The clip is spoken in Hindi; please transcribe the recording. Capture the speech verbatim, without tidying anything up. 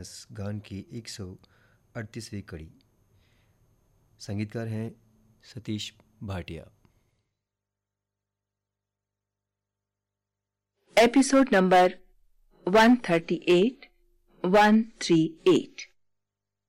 गान की एक सौ अड़तीसवीं कड़ी। संगीतकार हैं Satish Bhatia. Episode number one thirty-eight, one thirty-eight